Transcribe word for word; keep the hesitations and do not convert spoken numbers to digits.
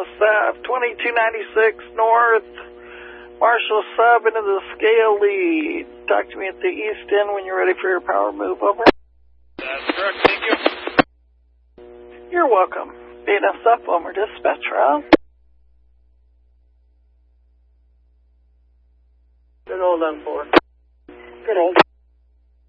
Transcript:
south, twenty-two ninety-six north, Marshall sub into the scale lead. Talk to me at the east end when you're ready for your power move, over. That's correct, thank you. You're welcome. Data sub, Omer dispatch route. Good hold on four. Good hold.